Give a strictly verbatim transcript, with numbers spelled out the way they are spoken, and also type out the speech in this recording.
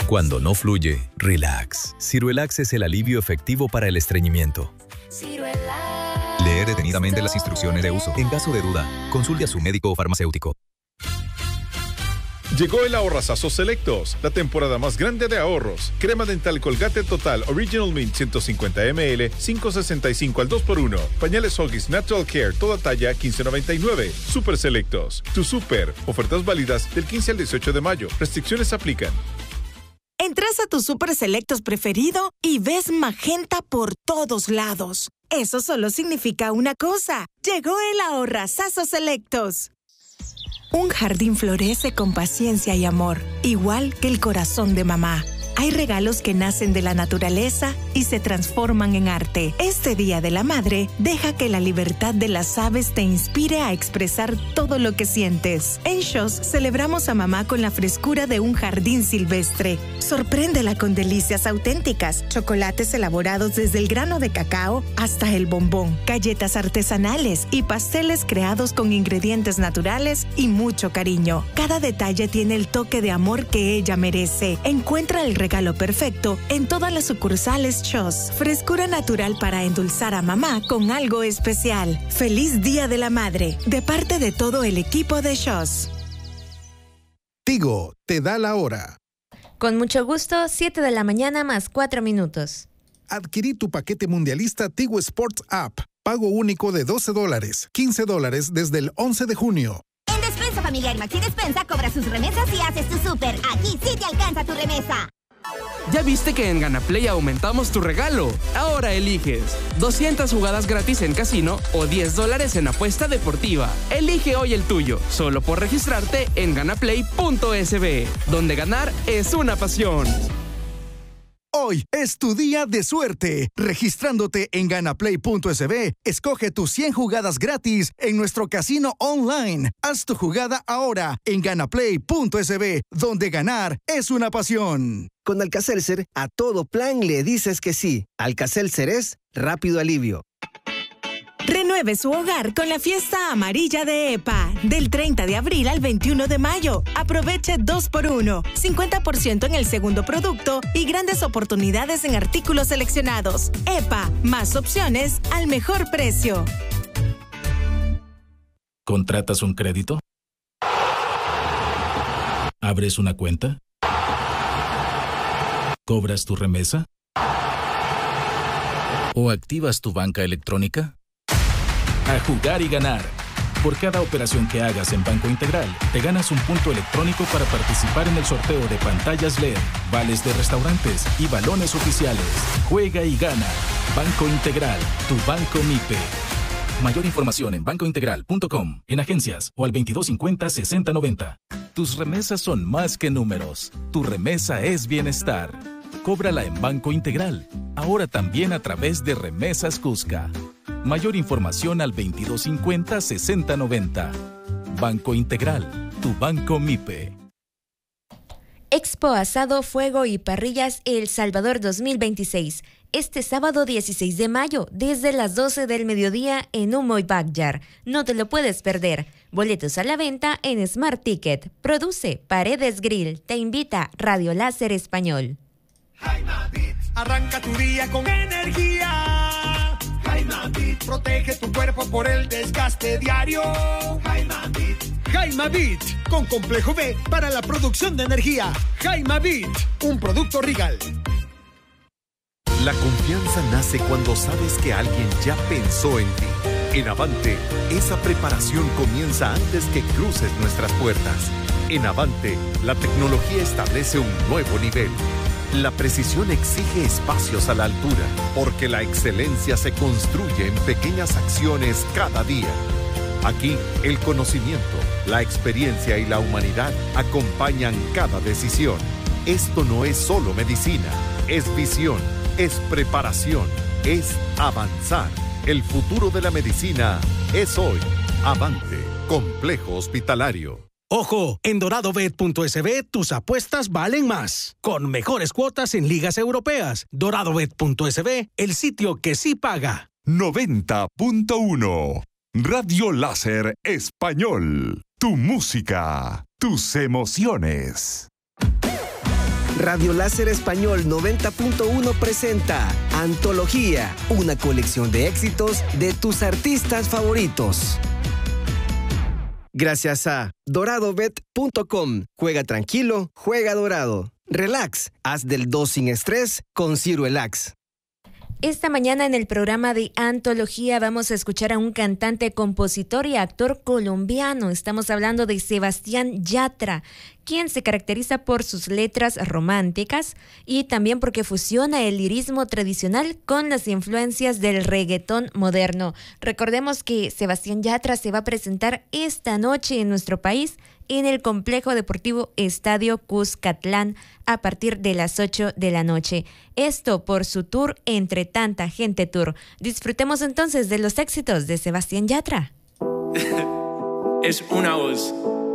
Cuando no fluye, relax. Ciruelax es el alivio efectivo para el estreñimiento. Ciruelax. Lee detenidamente las instrucciones de uso. En caso de duda, consulte a su médico o farmacéutico. Llegó el Ahorrazazo Selectos, la temporada más grande de ahorros. Crema dental Colgate Total Original Mint ciento cincuenta mililitros, cinco sesenta y cinco al dos por uno. Pañales Huggies Natural Care, toda talla, quince noventa y nueve. Super Selectos. Tu super. Ofertas válidas del quince al dieciocho de mayo. Restricciones aplican. Entras a tu Super Selectos preferido y ves magenta por todos lados. Eso solo significa una cosa. Llegó el Ahorrazazo Selectos. Un jardín florece con paciencia y amor, igual que el corazón de mamá. Hay regalos que nacen de la naturaleza y se transforman en arte. Este Día de la Madre, deja que la libertad de las aves te inspire a expresar todo lo que sientes. En Shows celebramos a mamá con la frescura de un jardín silvestre. Sorpréndela con delicias auténticas, chocolates elaborados desde el grano de cacao hasta el bombón, galletas artesanales y pasteles creados con ingredientes naturales y mucho cariño. Cada detalle tiene el toque de amor que ella merece. Encuentra el regalo perfecto en todas las sucursales Shows. Frescura natural para endulzar a mamá con algo especial. Feliz Día de la Madre, de parte de todo el equipo de Shows. Tigo te da la hora. Con mucho gusto, siete de la mañana más cuatro minutos. Adquirí tu paquete mundialista Tigo Sports App. Pago único de doce dólares, quince dólares desde el once de junio. En Despensa Familiar Maxi Despensa cobra sus remesas y haces tu súper. Aquí sí te alcanza tu remesa. ¿Ya viste que en Ganaplay aumentamos tu regalo? Ahora eliges doscientas jugadas gratis en casino o diez dólares en apuesta deportiva. Elige hoy el tuyo, solo por registrarte en ganaplay punto es be, donde ganar es una pasión. Hoy es tu día de suerte. Registrándote en ganaplay punto es be, escoge tus cien jugadas gratis en nuestro casino online. Haz tu jugada ahora en ganaplay punto es be, donde ganar es una pasión. Con Alka-Seltzer, a todo plan le dices que sí. Alka-Seltzer es rápido alivio. Renueve su hogar con la fiesta amarilla de EPA. Del treinta de abril al veintiuno de mayo. Aproveche dos por uno, cincuenta por ciento en el segundo producto y grandes oportunidades en artículos seleccionados. EPA, más opciones al mejor precio. ¿Contratas un crédito? ¿Abres una cuenta? ¿Cobras tu remesa? ¿O activas tu banca electrónica? A jugar y ganar. Por cada operación que hagas en Banco Integral, te ganas un punto electrónico para participar en el sorteo de pantallas L E D, vales de restaurantes y balones oficiales. Juega y gana. Banco Integral, tu banco MIPE. Mayor información en banco integral punto com, en agencias o al veintidós cincuenta, sesenta noventa. Tus remesas son más que números. Tu remesa es bienestar. Cóbrala en Banco Integral, ahora también a través de Remesas Cusca. Mayor información al veintidós cincuenta, sesenta noventa. Banco Integral, tu banco MIPE. Expo Asado, Fuego y Parrillas El Salvador dos mil veintiséis. Este sábado dieciséis de mayo, desde las doce del mediodía en Humoy Backyard. No te lo puedes perder. Boletos a la venta en Smart Ticket. Produce Paredes Grill. Te invita Radio Láser Español. Arranca tu día con energía. Jaimabit. Protege tu cuerpo por el desgaste diario. Jaimabit. Jaimabit, con complejo B para la producción de energía. Jaimabit, un producto Regal. La confianza nace cuando sabes que alguien ya pensó en ti. En Avante, esa preparación comienza antes que cruces nuestras puertas. En Avante, la tecnología establece un nuevo nivel. La precisión exige espacios a la altura, porque la excelencia se construye en pequeñas acciones cada día. Aquí, el conocimiento, la experiencia y la humanidad acompañan cada decisión. Esto no es solo medicina, es visión, es preparación, es avanzar. El futuro de la medicina es hoy. Avante, Complejo Hospitalario. ¡Ojo! En doradobet punto es be tus apuestas valen más. Con mejores cuotas en ligas europeas. doradobet punto es be, el sitio que sí paga. noventa punto uno. Radio Láser Español. Tu música, tus emociones. Radio Láser Español noventa punto uno presenta Antología, una colección de éxitos de tus artistas favoritos. Gracias a dorado bet punto com. Juega tranquilo, juega dorado. Relax, haz del dos sin estrés con Ciruelax. Esta mañana en el programa de Antología vamos a escuchar a un cantante, compositor y actor colombiano. Estamos hablando de Sebastián Yatra, quien se caracteriza por sus letras románticas y también porque fusiona el lirismo tradicional con las influencias del reggaetón moderno. Recordemos que Sebastián Yatra se va a presentar esta noche en nuestro país en el Complejo Deportivo Estadio Cuscatlán a partir de las ocho de la noche. Esto por su tour Entre Tanta Gente Tour. Disfrutemos entonces de los éxitos de Sebastián Yatra. Es una voz.